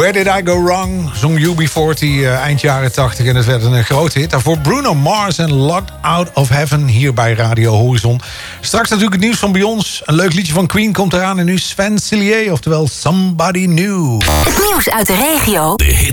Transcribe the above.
Where Did I Go Wrong? Zong UB40 eind jaren 80 en het werd een grote hit. Daarvoor Bruno Mars en Locked Out of Heaven hier bij Radio Horizon. Straks natuurlijk het nieuws van Beyoncé. Een leuk liedje van Queen komt eraan. En nu Sven Cillier, oftewel Somebody New. Het nieuws uit de regio. De hit